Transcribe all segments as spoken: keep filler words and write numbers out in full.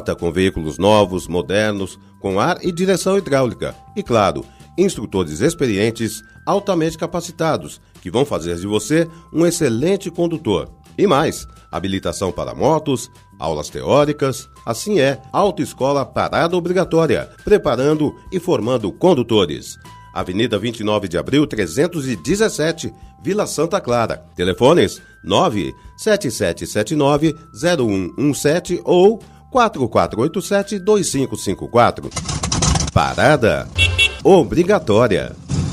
frota com veículos novos, modernos, com ar e direção hidráulica. E claro, instrutores experientes, altamente capacitados, que vão fazer de você um excelente condutor. E mais, habilitação para motos, aulas teóricas, assim é, Autoescola Parada Obrigatória, preparando e formando condutores. Avenida vinte e nove de abril, trezentos e dezessete, Vila Santa Clara. Telefones nove sete sete sete nove zero um um sete ou quatro quatro oito sete dois cinco cinco quatro. Parada Obrigatória.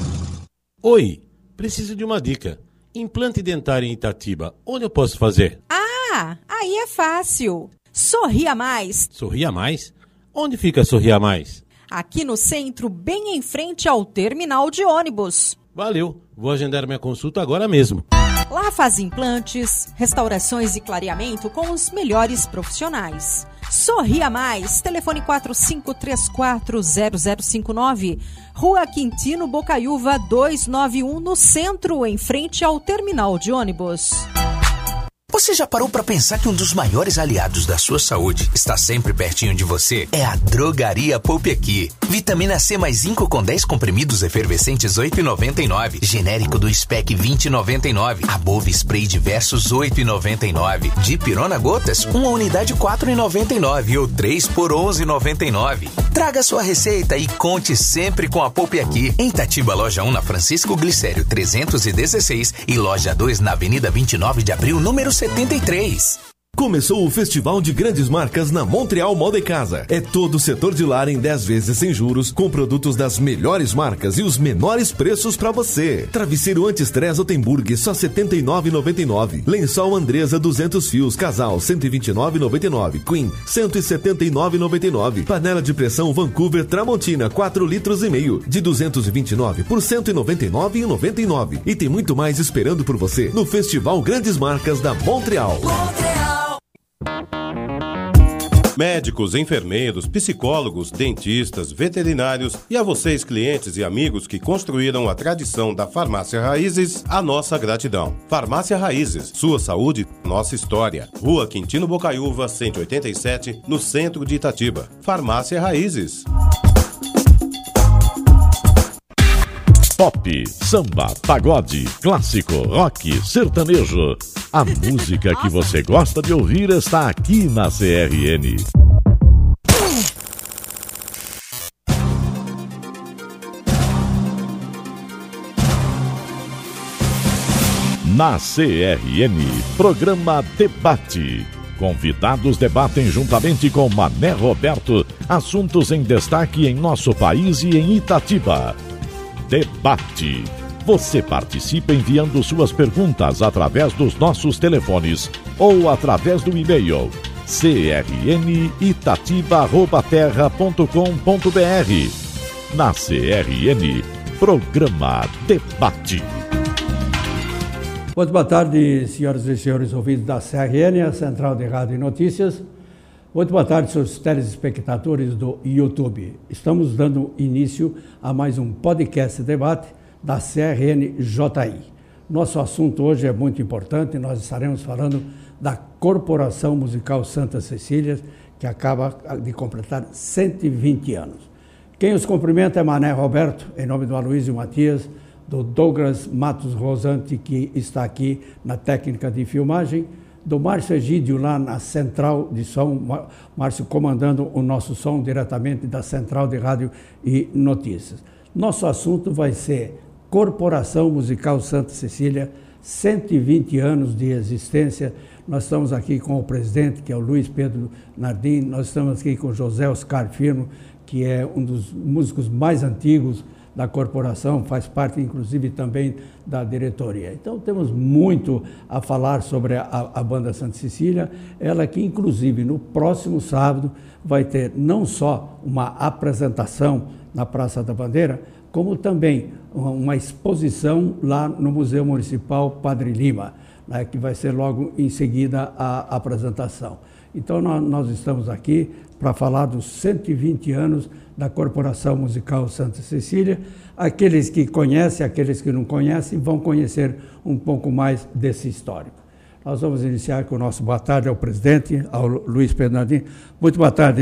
Oi, preciso de uma dica. Implante dentário em Itatiba, onde eu posso fazer? Ah, aí é fácil. Sorria Mais. Sorria Mais? Onde fica Sorria Mais? Aqui no centro, bem em frente ao terminal de ônibus. Valeu, vou agendar minha consulta agora mesmo. Lá faz implantes, restaurações e clareamento com os melhores profissionais. Sorria Mais, telefone quatro cinco três quatro zero zero cinco nove, Rua Quintino Bocaiúva duzentos e noventa e um, no centro, em frente ao terminal de ônibus. Você já parou para pensar que um dos maiores aliados da sua saúde está sempre pertinho de você? É a Drogaria Poupe Aqui. Vitamina C mais zinco com dez comprimidos efervescentes oito reais e noventa e nove. Genérico do Spec vinte reais e noventa e nove. Above Spray Diversos oito reais e noventa e nove. Dipirona Gotas, uma unidade quatro reais e noventa e nove ou três por onze reais e noventa e nove. Traga sua receita e conte sempre com a Poupe Aqui. Em Itatiba, loja um na Francisco Glicério trezentos e dezesseis e loja dois na Avenida vinte e nove de abril, número setenta e três. Começou o Festival de Grandes Marcas na Montreal Moda e Casa. É todo o setor de lar em dez vezes sem juros, com produtos das melhores marcas e os menores preços para você. Travesseiro anti-estresse Otenburg, só setenta e nove reais e noventa e nove. Lençol Andresa duzentos fios, casal, cento e vinte e nove reais e noventa e nove. Queen, cento e setenta e nove reais e noventa e nove. Panela de pressão Vancouver Tramontina, quatro litros e meio, de duzentos e vinte e nove por cento e noventa e nove reais e noventa e nove. E tem muito mais esperando por você no Festival Grandes Marcas da Montreal. Montreal. Médicos, enfermeiros, psicólogos, dentistas, veterinários e a vocês, clientes e amigos que construíram a tradição da Farmácia Raízes, a nossa gratidão. Farmácia Raízes, sua saúde, nossa história. Rua Quintino Bocaiúva, cento e oitenta e sete, no centro de Itatiba. Farmácia Raízes. Pop, samba, pagode, clássico, rock, sertanejo. A música que você gosta de ouvir está aqui na C R N. Na C R N, programa Debate. Convidados debatem juntamente com Mané Roberto assuntos em destaque em nosso país e em Itatiba. Debate. Você participa enviando suas perguntas através dos nossos telefones ou através do e-mail c r n itatiba arroba terra ponto com ponto b r. Na C R N, programa Debate. Muito boa tarde, senhoras e senhores ouvintes da C R N, a Central de Rádio e Notícias. Muito boa tarde, seus telespectadores do YouTube. Estamos dando início a mais um podcast debate da C R N J I. Nosso assunto hoje é muito importante, nós estaremos falando da Corporação Musical Santa Cecília, que acaba de completar cento e vinte anos. Quem os cumprimenta é Mané Roberto, em nome do Aloysio Matias, do Douglas Matos Rosante, que está aqui na técnica de filmagem, do Márcio Egídio lá na central de som, Márcio comandando o nosso som diretamente da Central de Rádio e Notícias. Nosso assunto vai ser Corporação Musical Santa Cecília, cento e vinte anos de existência. Nós estamos aqui com o presidente, que é o Luiz Pedro Nardim, nós estamos aqui com o José Oscar Firmo, que é um dos músicos mais antigos da corporação, faz parte inclusive também da diretoria. Então temos muito a falar sobre a, a banda Santa Cecília, ela que inclusive no próximo sábado vai ter não só uma apresentação na Praça da Bandeira, como também uma, uma exposição lá no Museu Municipal Padre Lima, né, que vai ser logo em seguida a, a apresentação. Então nós, nós estamos aqui para falar dos cento e vinte anos da Corporação Musical Santa Cecília. Aqueles que conhecem, aqueles que não conhecem, vão conhecer um pouco mais desse histórico. Nós vamos iniciar com o nosso boa tarde ao presidente, ao Luiz Pedro Nardim. Muito boa tarde,